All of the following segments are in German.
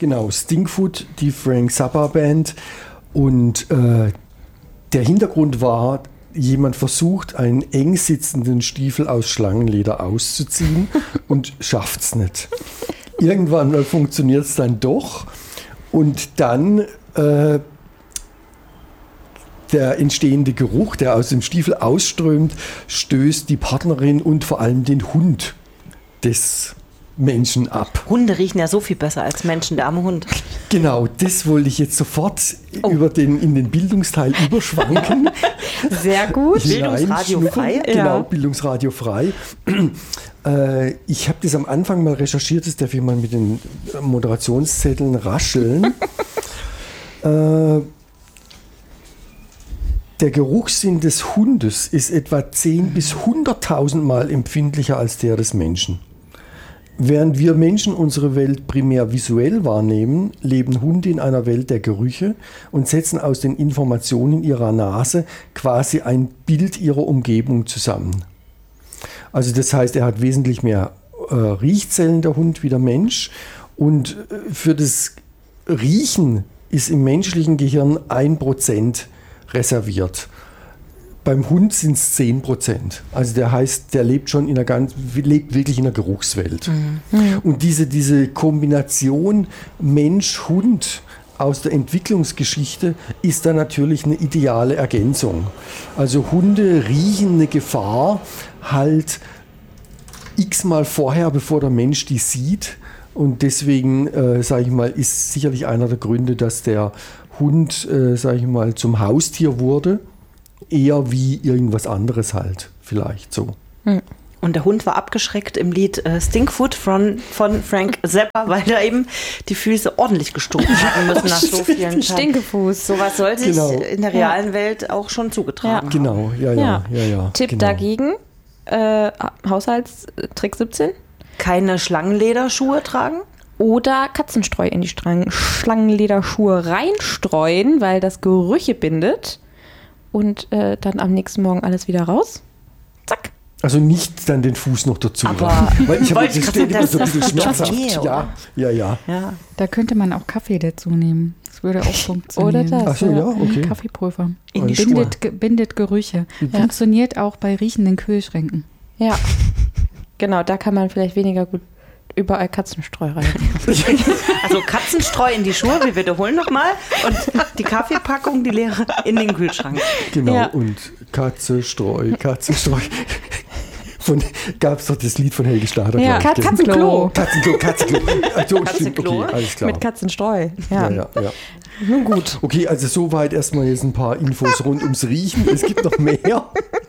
Genau, Stinkfoot, die Frank Zappa Band. Und der Hintergrund war, jemand versucht, einen eng sitzenden Stiefel aus Schlangenleder auszuziehen und schafft es nicht. Irgendwann funktioniert es dann doch und dann der entstehende Geruch, der aus dem Stiefel ausströmt, stößt die Partnerin und vor allem den Hund des Menschen ab. Hunde riechen ja so viel besser als Menschen, der arme Hund. Genau, das wollte ich jetzt sofort in den Bildungsteil überschwanken. Sehr gut. Bildungsradio frei. Genau, Bildungsradio frei. Ich habe das am Anfang mal recherchiert, das darf ich mal mit den Moderationszetteln rascheln. Der Geruchssinn des Hundes ist etwa 10 bis 100.000 Mal empfindlicher als der des Menschen. Während wir Menschen unsere Welt primär visuell wahrnehmen, leben Hunde in einer Welt der Gerüche und setzen aus den Informationen ihrer Nase quasi ein Bild ihrer Umgebung zusammen. Also das heißt, er hat wesentlich mehr Riechzellen, der Hund, wie der Mensch. Und für das Riechen ist im menschlichen Gehirn 1% reserviert. Beim Hund sind es 10%. Also der heißt, der lebt schon lebt wirklich in der Geruchswelt. Mhm. Und diese Kombination Mensch-Hund aus der Entwicklungsgeschichte ist dann natürlich eine ideale Ergänzung. Also Hunde riechen eine Gefahr halt x-mal vorher, bevor der Mensch die sieht. Und deswegen, sage ich mal, ist sicherlich einer der Gründe, dass der Hund, sage ich mal, zum Haustier wurde. Eher wie irgendwas anderes halt, vielleicht so. Und der Hund war abgeschreckt im Lied Stinkfoot von Frank Zappa, weil da eben die Füße ordentlich gestunken haben müssen nach so vielen Tagen. Stinkefuß. Sowas soll sich in der realen Welt auch schon zugetragen haben. Genau, ja. Tipp genau. dagegen, Haushaltstrick 17. Keine Schlangenlederschuhe tragen. Oder Katzenstreu in die Schlangenlederschuhe reinstreuen, weil das Gerüche bindet. Und dann am nächsten Morgen alles wieder raus. Zack. Also nicht dann den Fuß noch dazu. Aber weil ich habe das steht immer so ein bisschen schmerzhaft. Ja. Da könnte man auch Kaffee dazu nehmen. Das würde auch funktionieren. Oder das. Ach so, ja, okay. Kaffeepulver. In die Schuhe. Bindet Gerüche. Funktioniert auch bei riechenden Kühlschränken. Ja. Genau, da kann man vielleicht weniger gut überall Katzenstreu rein. Also Katzenstreu in die Schuhe, wir wiederholen nochmal. Und die Kaffeepackung, die leere, in den Kühlschrank. Genau, Ja. und Katzenstreu. Gab es doch das Lied von Helge Schlader, Ja, glaub ich, gell? Katzenklo. Katzenklo. Also, stimmt, Katzenklo. okay, alles klar. Mit Katzenstreu. Ja. Ja. Nun gut. Okay, also soweit erstmal jetzt ein paar Infos rund ums Riechen. Es gibt noch mehr.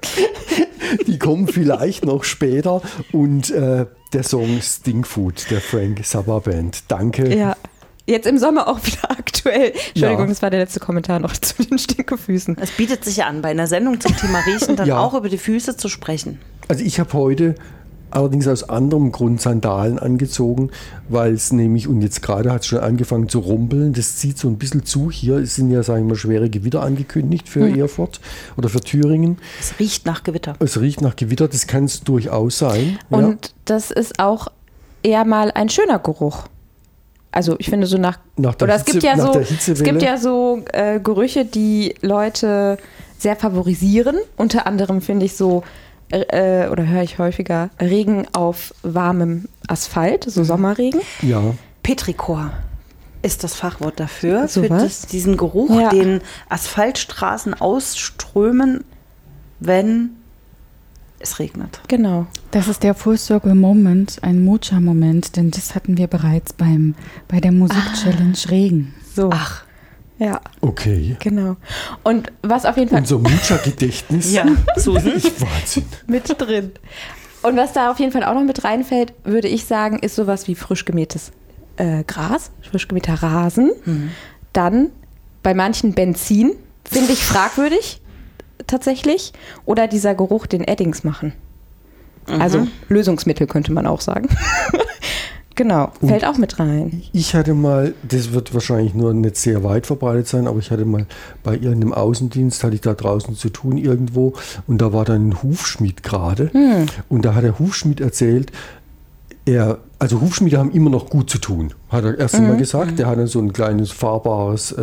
Die kommen vielleicht noch später. Und der Song Stinkfoot der Frank Zappa Band. Danke. Ja. Jetzt im Sommer auch wieder aktuell. Entschuldigung, Ja. das war der letzte Kommentar noch zu den Stinkefüßen. Es bietet sich ja an, bei einer Sendung zum Thema Riechen dann Ja. auch über die Füße zu sprechen. Also ich habe heute allerdings aus anderem Grund Sandalen angezogen, weil es nämlich, und jetzt gerade hat es schon angefangen zu rumpeln, das zieht so ein bisschen zu. Hier sind ja, sagen wir, schwere Gewitter angekündigt für Erfurt oder für Thüringen. Es riecht nach Gewitter. Es riecht nach Gewitter, das kann es durchaus sein. Und das ist auch eher mal ein schöner Geruch. Also ich finde so nach der oder es gibt ja nach so der es Hitzewelle. gibt ja so Gerüche, die Leute sehr favorisieren. Unter anderem finde ich so oder höre ich häufiger Regen auf warmem Asphalt, so Sommerregen. Ja. Petrichor ist das Fachwort dafür, So für was? diesen Geruch, Ja. den Asphaltstraßen ausströmen, wenn es regnet. Genau. Das ist der Full Circle Moment, ein Mocha-Moment, denn das hatten wir bereits bei der Musik-Challenge Regen. So. Ach, Ja, Okay. genau. Und was auf jeden Fall Unser Mucha-Gedächtnis. ja, Susan. Wahnsinn. mit drin. Und was da auf jeden Fall auch noch mit reinfällt, würde ich sagen, ist sowas wie frisch gemähtes Gras, frisch gemähter Rasen. Dann bei manchen Benzin, finde ich fragwürdig tatsächlich. Oder dieser Geruch, den Eddings machen. Also Lösungsmittel könnte man auch sagen. Genau, fällt auch mit rein. Ich hatte mal, das wird wahrscheinlich nur nicht sehr weit verbreitet sein, aber ich hatte mal bei irgendeinem Außendienst, hatte ich da draußen zu tun irgendwo und da war dann ein Hufschmied gerade und da hat der Hufschmied erzählt, Also Hufschmiede haben immer noch gut zu tun, hat er erst einmal gesagt. Der hatte so ein kleines fahrbares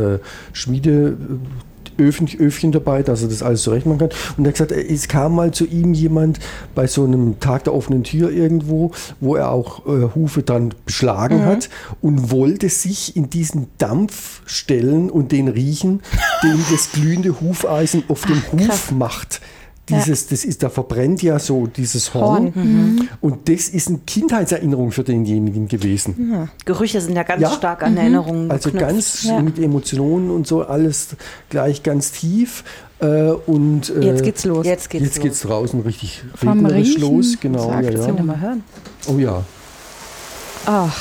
Öfchen dabei, dass er das alles zurecht machen kann. Und er hat gesagt, es kam mal zu ihm jemand bei so einem Tag der offenen Tür irgendwo, wo er auch Hufe dann beschlagen hat und wollte sich in diesen Dampf stellen und den riechen, den das glühende Hufeisen auf dem Huf macht. Da verbrennt ja so dieses Horn. Und das ist eine Kindheitserinnerung für denjenigen gewesen. Ja. Gerüche sind ja ganz stark an Erinnerungen Also geknüpft. ganz mit Emotionen und so, alles gleich ganz tief. Und Jetzt geht's los. Jetzt geht's draußen richtig Vom regnerisch Riechen los. Genau, zur Aktion. Können wir mal hören. Oh ja. Ach,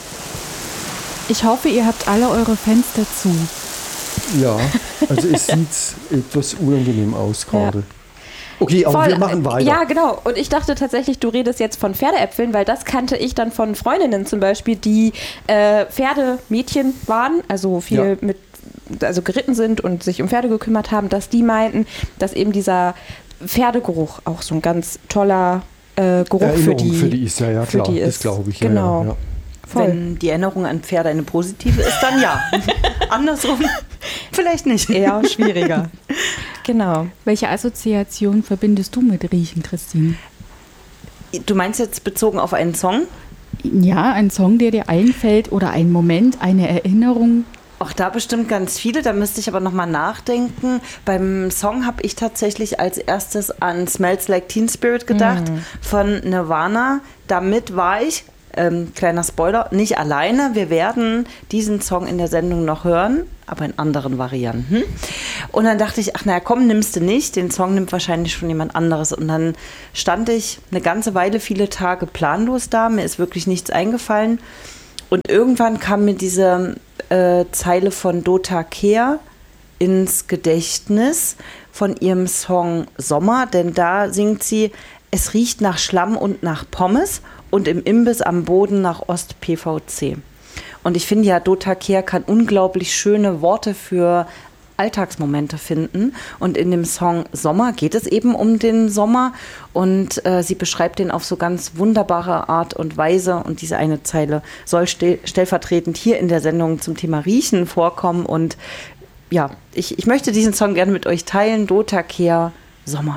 Ich hoffe, ihr habt alle eure Fenster zu. Ja, also es sieht etwas unangenehm aus gerade. Okay, aber voll. wir machen weiter. Ja, genau. Und ich dachte tatsächlich, du redest jetzt von Pferdeäpfeln, weil das kannte ich dann von Freundinnen zum Beispiel, die Pferdemädchen waren, also viel geritten sind und sich um Pferde gekümmert haben, dass die meinten, dass eben dieser Pferdegeruch auch so ein ganz toller Geruch für die ist. Ja, klar, die das ist. glaube ich. Genau. Ja. Voll. Wenn die Erinnerung an Pferde eine positive ist, dann ja. Andersrum vielleicht nicht. Eher schwieriger. Genau. Welche Assoziation verbindest du mit Riechen, Christine? Du meinst jetzt bezogen auf einen Song? Ja, ein Song, der dir einfällt oder ein Moment, eine Erinnerung. Auch da bestimmt ganz viele, da müsste ich aber nochmal nachdenken. Beim Song habe ich tatsächlich als erstes an Smells Like Teen Spirit gedacht von Nirvana. Damit war ich, kleiner Spoiler, nicht alleine. Wir werden diesen Song in der Sendung noch hören, aber in anderen Varianten. Und dann dachte ich, ach naja, komm, nimmst du nicht. Den Song nimmt wahrscheinlich schon jemand anderes. Und dann stand ich eine ganze Weile, viele Tage planlos da. Mir ist wirklich nichts eingefallen. Und irgendwann kam mir diese Zeile von Dota Kehr ins Gedächtnis von ihrem Song Sommer. Denn da singt sie, es riecht nach Schlamm und nach Pommes und im Imbiss am Boden nach Ost-PVC. Und ich finde ja, Dota Kehr kann unglaublich schöne Worte für Alltagsmomente finden. Und in dem Song Sommer geht es eben um den Sommer. Und sie beschreibt den auf so ganz wunderbare Art und Weise. Und diese eine Zeile soll stellvertretend hier in der Sendung zum Thema Riechen vorkommen. Und ja, ich möchte diesen Song gerne mit euch teilen. Dota Kehr, Sommer.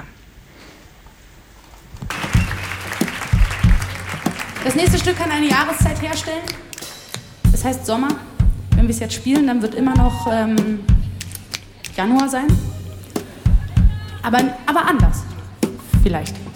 Das nächste Stück kann eine Jahreszeit herstellen. Das heißt Sommer. Wenn wir es jetzt spielen, dann wird immer noch Januar sein. Aber anders. Vielleicht.